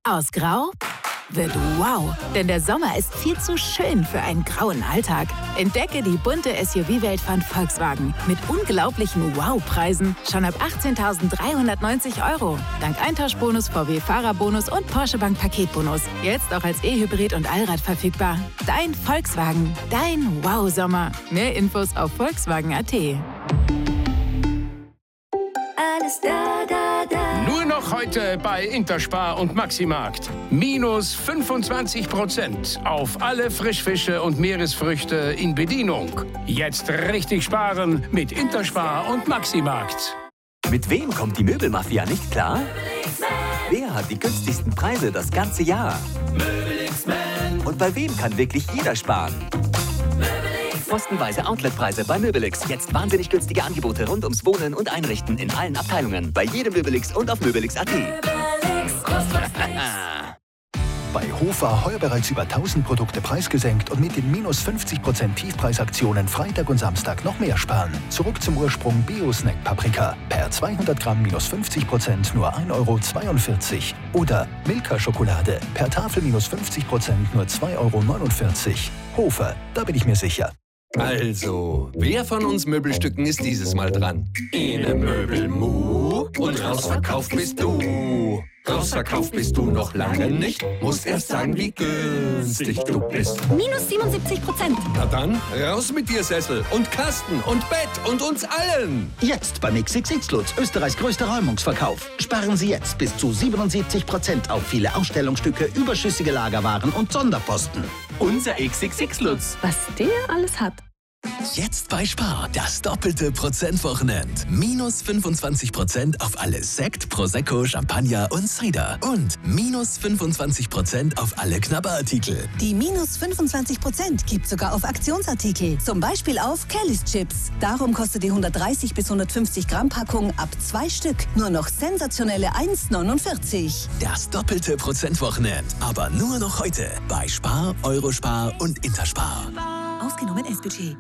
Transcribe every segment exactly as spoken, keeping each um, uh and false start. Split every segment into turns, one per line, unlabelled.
Aus Grau wird wow, denn der Sommer ist viel zu schön für einen grauen Alltag. Entdecke die bunte S U V-Welt von Volkswagen mit unglaublichen Wow-Preisen schon ab achtzehntausenddreihundertneunzig Euro. Dank Eintauschbonus, V W-Fahrerbonus und Porsche Bank Paketbonus. Jetzt auch als E-Hybrid und Allrad verfügbar. Dein Volkswagen, dein Wow-Sommer. Mehr Infos auf volkswagen punkt a t.
Alles da, da, da.
Nur noch heute bei Interspar und Maximarkt. Minus fünfundzwanzig Prozent auf alle Frischfische und Meeresfrüchte in Bedienung. Jetzt richtig sparen mit Interspar und Maximarkt.
Mit wem kommt die Möbelmafia nicht klar? Wer hat die günstigsten Preise das ganze Jahr? Und bei wem kann wirklich jeder sparen? Postenweise Outletpreise bei Möbelix. Jetzt wahnsinnig günstige Angebote rund ums Wohnen und Einrichten in allen Abteilungen. Bei jedem Möbelix und auf möbelix punkt a t.
Bei Hofer heuer bereits über tausend Produkte preisgesenkt und mit den minus fünfzig Prozent Tiefpreisaktionen Freitag und Samstag noch mehr sparen. Zurück zum Ursprung Bio-Snack Paprika. Per zweihundert Gramm minus fünfzig Prozent nur ein Euro zweiundvierzig. Oder Milka Schokolade. Per Tafel minus fünfzig Prozent nur zwei Euro neunundvierzig. Hofer, da bin ich mir sicher.
Also, wer von uns Möbelstücken ist dieses Mal dran? Ene Möbelmu und rausverkauft bist du. Rausverkauft bist du noch lange nicht. Musst erst sagen, wie günstig du bist.
Minus siebenundsiebzig Prozent.
Na dann, raus mit dir Sessel und Kasten und Bett und uns allen.
Jetzt beim X X X Lutz, Österreichs größter Räumungsverkauf. Sparen Sie jetzt bis zu siebenundsiebzig Prozent auf viele Ausstellungsstücke, überschüssige Lagerwaren und Sonderposten.
Unser X X X Lutz.
Was der alles hat.
Jetzt bei Spar, das doppelte Prozentwochenend. Minus fünfundzwanzig Prozent auf alle Sekt, Prosecco, Champagner und Cider. Und minus fünfundzwanzig Prozent auf alle Knabberartikel.
Die minus fünfundzwanzig Prozent gibt sogar auf Aktionsartikel. Zum Beispiel auf Kellys Chips. Darum kostet die hundertdreißig bis hundertfünfzig Gramm Packung ab zwei Stück nur noch sensationelle eins neunundvierzig.
Das doppelte Prozentwochenend. Aber nur noch heute bei Spar, Eurospar und Interspar.
Ausgenommen S-Budget.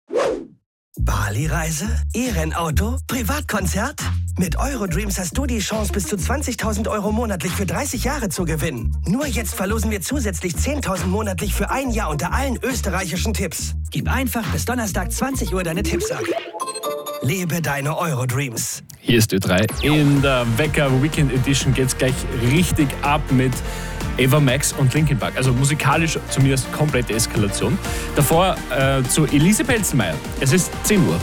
Bali-Reise? E-Rennauto? Privatkonzert? Mit Eurodreams hast du die Chance, bis zu zwanzigtausend Euro monatlich für dreißig Jahre zu gewinnen. Nur jetzt verlosen wir zusätzlich zehntausend monatlich für ein Jahr unter allen österreichischen Tipps. Gib einfach bis Donnerstag zwanzig Uhr deine Tipps ab. Lebe deine Eurodreams.
Hier ist Ö drei. In der Wecker Weekend Edition geht's gleich richtig ab mit Ava Max und Linkin Park. Also musikalisch zumindest komplette Eskalation. Davor äh, zu Elise Pelzenmeier. Es ist zehn Uhr.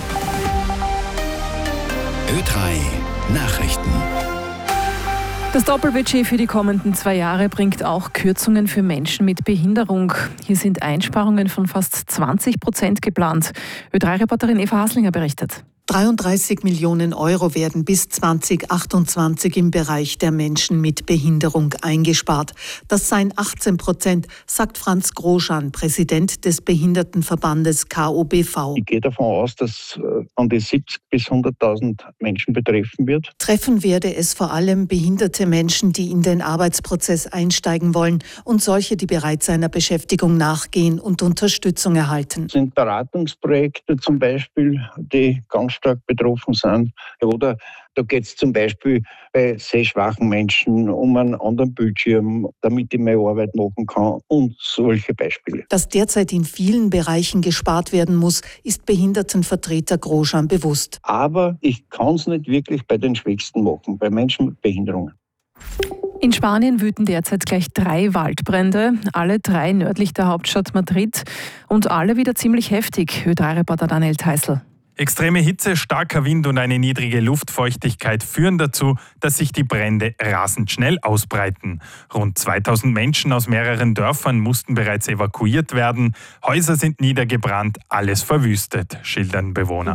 Ö drei Nachrichten.
Das Doppelbudget für die kommenden zwei Jahre bringt auch Kürzungen für Menschen mit Behinderung. Hier sind Einsparungen von fast zwanzig Prozent geplant. Ö drei Reporterin Eva Haslinger berichtet.
dreiunddreißig Millionen Euro werden bis zwanzig achtundzwanzig im Bereich der Menschen mit Behinderung eingespart. Das seien achtzehn Prozent, sagt Franz Groschan, Präsident des Behindertenverbandes K O B V.
Ich gehe davon aus, dass an die siebzig bis hunderttausend Menschen betreffen wird.
Treffen werde es vor allem behinderte Menschen, die in den Arbeitsprozess einsteigen wollen und solche, die bereits einer Beschäftigung nachgehen und Unterstützung erhalten.
Das sind Beratungsprojekte zum Beispiel, die ganz stark betroffen sind. Oder da geht es zum Beispiel bei sehschwachen Menschen um einen anderen Bildschirm, damit ich meine Arbeit machen kann und solche Beispiele.
Dass derzeit in vielen Bereichen gespart werden muss, ist Behindertenvertreter Groschan bewusst.
Aber ich kann es nicht wirklich bei den Schwächsten machen, bei Menschen mit Behinderungen.
In Spanien wüten derzeit gleich drei Waldbrände, alle drei nördlich der Hauptstadt Madrid und alle wieder ziemlich heftig. Ö drei Reporter Daniel Theißl.
Extreme Hitze, starker Wind und eine niedrige Luftfeuchtigkeit führen dazu, dass sich die Brände rasend schnell ausbreiten. Rund zweitausend Menschen aus mehreren Dörfern mussten bereits evakuiert werden. Häuser sind niedergebrannt, alles verwüstet, schildern Bewohner.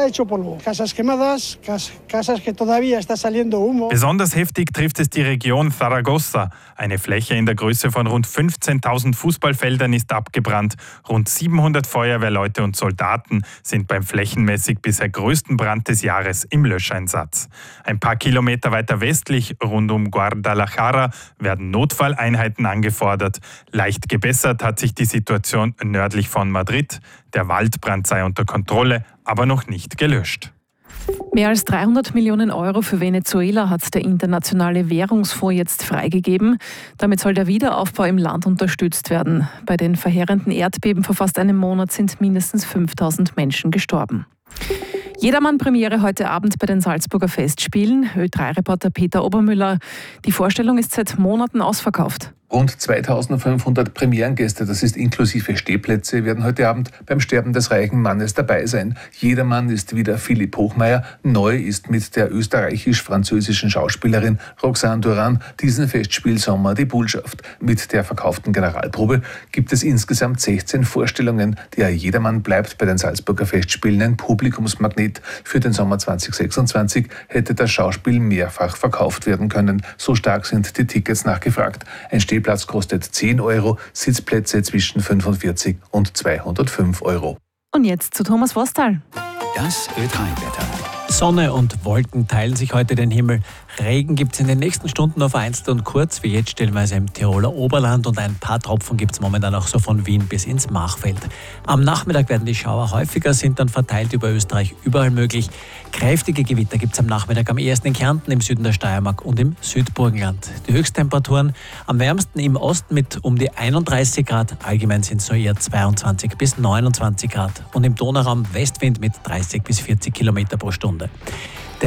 Besonders heftig trifft es die Region Zaragoza. Eine Fläche in der Größe von rund fünfzehntausend Fußballfeldern ist abgebrannt. Rund siebenhundert Feuerwehrleute und Soldaten sind beim flächenmäßig bisher größten Brand des Jahres im Löscheinsatz. Ein paar Kilometer weiter westlich, rund um Guadalajara, werden Notfalleinheiten angefordert. Leicht gebessert hat sich die Situation nördlich von Madrid. Der Waldbrand sei unter Kontrolle, aber noch nicht gelöscht.
Mehr als dreihundert Millionen Euro für Venezuela hat der Internationale Währungsfonds jetzt freigegeben. Damit soll der Wiederaufbau im Land unterstützt werden. Bei den verheerenden Erdbeben vor fast einem Monat sind mindestens fünftausend Menschen gestorben. Jedermann-Premiere heute Abend bei den Salzburger Festspielen. Ö drei Reporter Peter Obermüller. Die Vorstellung ist seit Monaten ausverkauft.
Rund zweitausendfünfhundert Premierengäste, das ist inklusive Stehplätze, werden heute Abend beim Sterben des reichen Mannes dabei sein. Jedermann ist wieder Philipp Hochmeier. Neu ist mit der österreichisch-französischen Schauspielerin Roxane Duran diesen Festspielsommer die Bullschaft. Mit der verkauften Generalprobe gibt es insgesamt sechzehn Vorstellungen. Der Jedermann bleibt bei den Salzburger Festspielen ein Publikumsmagnet. Für den Sommer zweitausendsechsundzwanzig hätte das Schauspiel mehrfach verkauft werden können. So stark sind die Tickets nachgefragt. Ein Stehplatz kostet zehn Euro, Sitzplätze zwischen fünfundvierzig und zweihundertfünf Euro.
Und jetzt zu Thomas Vostal.
Das Ö drei Wetter. Sonne und Wolken teilen sich heute den Himmel. Regen gibt es in den nächsten Stunden nur vereinzelt und kurz, wie jetzt stellenweise im Tiroler Oberland, und ein paar Tropfen gibt es momentan auch so von Wien bis ins Machfeld. Am Nachmittag werden die Schauer häufiger, sind dann verteilt über Österreich überall möglich. Kräftige Gewitter gibt es am Nachmittag am ehesten in Kärnten, im Süden der Steiermark und im Südburgenland. Die Höchsttemperaturen am wärmsten im Osten mit um die einunddreißig Grad, allgemein sind es so eher zweiundzwanzig bis neunundzwanzig Grad und im Donauraum Westwind mit dreißig bis vierzig Kilometer pro Stunde.